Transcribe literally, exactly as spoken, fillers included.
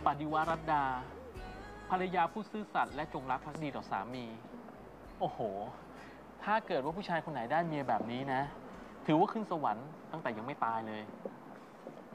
ปฏิวารัตดาภรรยาผู้ซื่อสัตย์และจงรักภักดีต่อสามี โอ้โหถ้าเกิดว่าผู้ชายคนไหนได้เมียแบบนี้นะถือว่าขึ้นสวรรค์ตั้งแต่ยังไม่ตายเลย